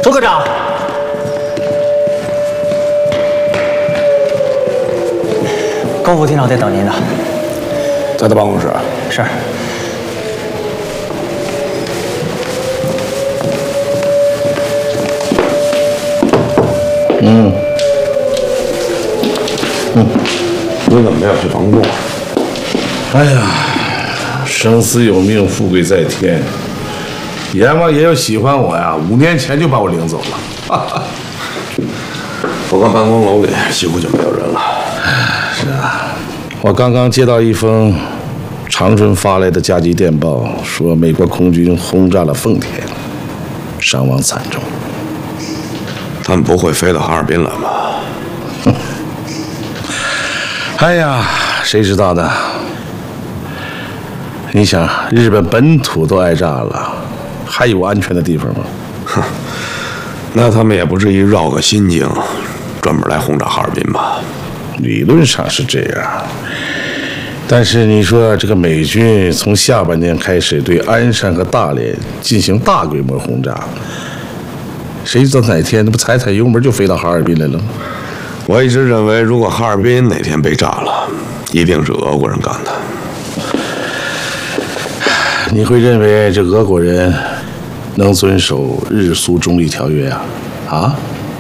周科长，高副厅长在等您呢， 在他办公室。 是。 你怎么没有去防控？ 哎呀，生死有命，富贵在天。阎王爷要喜欢我呀，5年前就把我领走了。 我看办公楼里几乎就没有人了。 是啊，我刚刚接到一封长春发来的加急电报，说美国空军轰炸了奉天，伤亡惨重。 他们不会飞到哈尔滨来吧？ 哎呀，谁知道呢？你想，日本本土都挨炸了，还有安全的地方吗？ 哼，那他们也不至于绕个心经，专门来轰炸哈尔滨吧？ 理论上是这样，但是你说这个美军从下半年开始对鞍山和大连进行大规模轰炸，谁知道哪天那不踩踩油门就飞到哈尔滨来了？ 我一直认为，如果哈尔滨哪天被炸了，一定是俄国人干的。 你会认为这俄国人能遵守日苏中立条约呀？啊？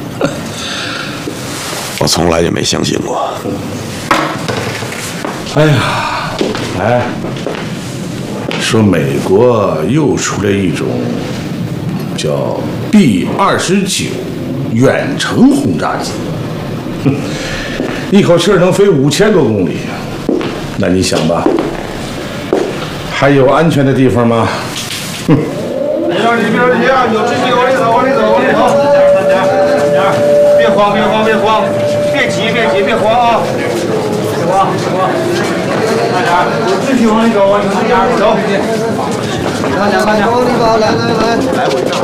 我从来就没相信过。 哎呀，哎，说美国又出了一种叫 B-29远程轰炸机，一口气能飞5000多公里。那你想吧，还有安全的地方吗？ 别着急，别着急啊！有秩序，往里走，往里走，往里走。别慌，别慌，别慌，别急，别急，别慌啊！别慌，别慌。慢点，有秩序往里走，往里走。慢点，慢点。往里走，来来来。来回上。